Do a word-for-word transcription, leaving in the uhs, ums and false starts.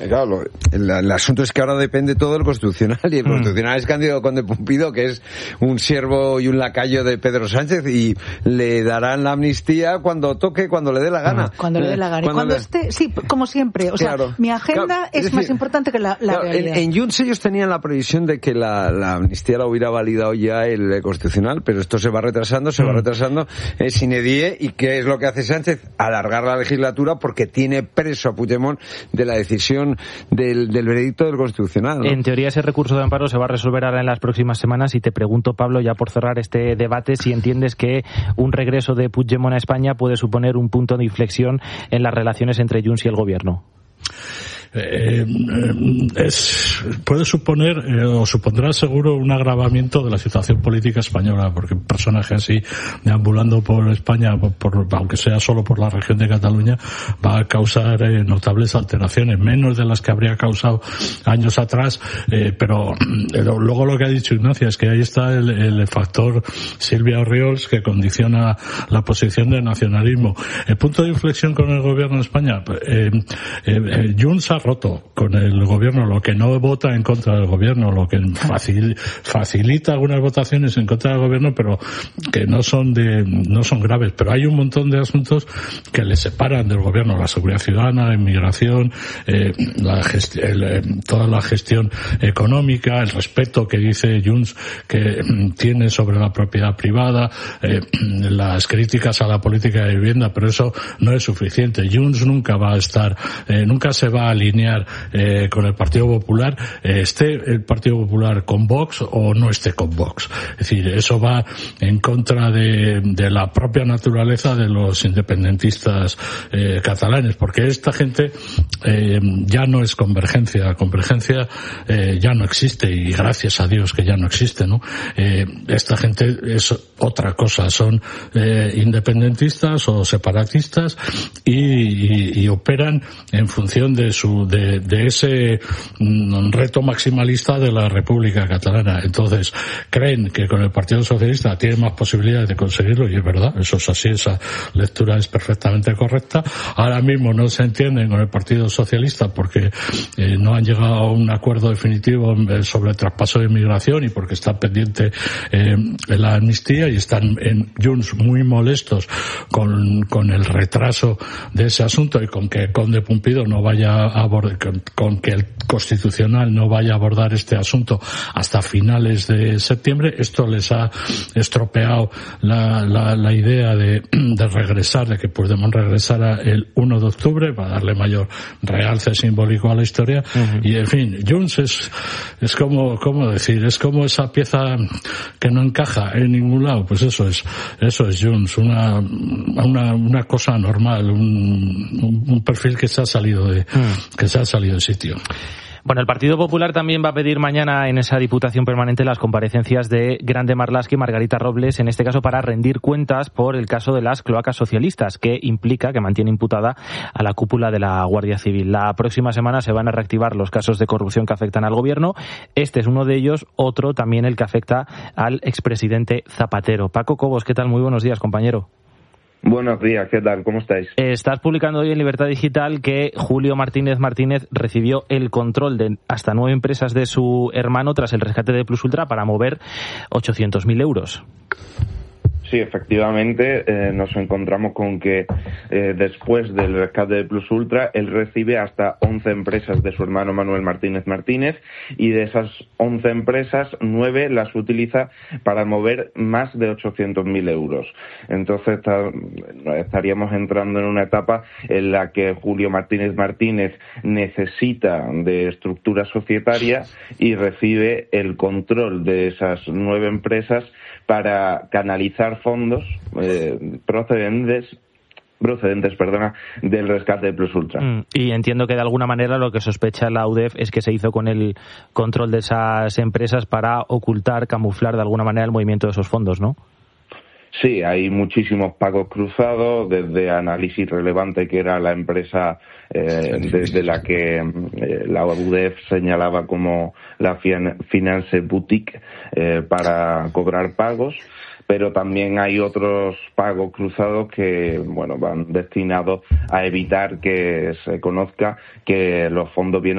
Claro, lo, el, el asunto es que ahora depende todo del Constitucional, y el mm. Constitucional es Cándido Conde Pumpido, que es un siervo y un lacayo de Pedro Sánchez, y le darán la amnistía cuando toque, cuando le dé la gana. Cuando le dé la gana. Cuando, cuando le... esté, sí, como siempre. O sea, claro, mi agenda claro, es, es decir, más importante que la, la claro, realidad. En, en Junts ellos tenían la previsión de que la, la amnistía la hubiera validado ya el, el Constitucional, pero esto se va retrasando, se mm. va retrasando, es sine die, y ¿qué es lo que hace Sánchez? Alargar la legislatura porque tiene preso a Puigdemont de la decisión Del, del veredicto del Constitucional, ¿no? En teoría ese recurso de amparo se va a resolver ahora en las próximas semanas, y te pregunto, Pablo, ya por cerrar este debate, si entiendes que un regreso de Puigdemont a España puede suponer un punto de inflexión en las relaciones entre Junts y el Gobierno. Eh, es, puede suponer eh, o supondrá seguro un agravamiento de la situación política española, porque un personaje así deambulando por España, por, por, aunque sea solo por la región de Cataluña, va a causar eh, notables alteraciones, menos de las que habría causado años atrás, eh, pero eh, luego lo que ha dicho Ignacia es que ahí está el, el factor Silvia Orriols, que condiciona la posición del nacionalismo. El punto de inflexión con el gobierno de España, eh, eh, Junts ha roto con el gobierno, lo que no vota en contra del gobierno, lo que facil, facilita algunas votaciones en contra del gobierno, pero que no son de no son graves. Pero hay un montón de asuntos que le separan del gobierno: la seguridad ciudadana, la inmigración, eh, la gesti- el, eh, toda la gestión económica, el respeto que dice Junts que mm, tiene sobre la propiedad privada, eh, las críticas a la política de vivienda, pero eso no es suficiente. Junts nunca va a estar, eh, nunca se va a alinear eh, con el Partido Popular, eh, esté el Partido Popular con Vox o no esté con Vox. Es decir, eso va en contra de, de la propia naturaleza de los independentistas eh, catalanes, porque esta gente eh, ya no es convergencia, la convergencia eh, ya no existe, y gracias a Dios que ya no existe, ¿no? Eh, esta gente es otra cosa, son eh, independentistas o separatistas, y, y, y operan en función de su De, de ese mm, reto maximalista de la República Catalana. Entonces, creen que con el Partido Socialista tienen más posibilidades de conseguirlo, y es verdad, eso es así, esa lectura es perfectamente correcta. Ahora mismo no se entienden con el Partido Socialista porque eh, no han llegado a un acuerdo definitivo sobre el traspaso de inmigración, y porque está pendiente eh, la amnistía, y están en Junts muy molestos con, con el retraso de ese asunto, y con que Conde Pumpido no vaya a abordar, con, con que el Constitucional no vaya a abordar este asunto hasta finales de septiembre. Esto les ha estropeado la, la, la idea de, de regresar, de que Puigdemont regresara el uno de octubre para darle mayor realce simbólico a la historia. Uh-huh. Y en fin, Junts es, es como, ¿cómo decir? Es como esa pieza que no encaja en ningún lado. Pues eso es, eso es Junts, una, una, una cosa normal, un, un perfil que se ha salido de, uh-huh. que se ha salido de sitio. Bueno, el Partido Popular también va a pedir mañana en esa Diputación Permanente las comparecencias de Grande Marlaska y Margarita Robles, en este caso para rendir cuentas por el caso de las cloacas socialistas, que implica, que mantiene imputada a la cúpula de la Guardia Civil. La próxima semana se van a reactivar los casos de corrupción que afectan al gobierno. Este es uno de ellos, otro también el que afecta al expresidente Zapatero. Paco Cobos, ¿qué tal? Muy buenos días, compañero. Buenos días, ¿qué tal? ¿Cómo estáis? Estás publicando hoy en Libertad Digital que Julio Martínez Martínez recibió el control de hasta nueve empresas de su hermano tras el rescate de Plus Ultra para mover ochocientos mil euros. Sí, efectivamente, eh, nos encontramos con que eh, después del rescate de Plus Ultra, él recibe hasta once empresas de su hermano Manuel Martínez Martínez, y de esas once empresas, nueve las utiliza para mover más de ochocientos mil euros. Entonces está, estaríamos entrando en una etapa en la que Julio Martínez Martínez necesita de estructura societaria y recibe el control de esas nueve empresas para canalizar fondos eh, procedentes procedentes, perdona, del rescate de Plus Ultra. Mm, y entiendo que de alguna manera lo que sospecha la U D E F es que se hizo con el control de esas empresas para ocultar, camuflar de alguna manera el movimiento de esos fondos, ¿no? Sí, hay muchísimos pagos cruzados, desde Análisis Relevante, que era la empresa eh, desde la que eh, la U D E F señalaba como la Finance Boutique eh, para cobrar pagos. pero también hay otros pagos cruzados que, bueno, van destinados a evitar que se conozca que los fondos vienen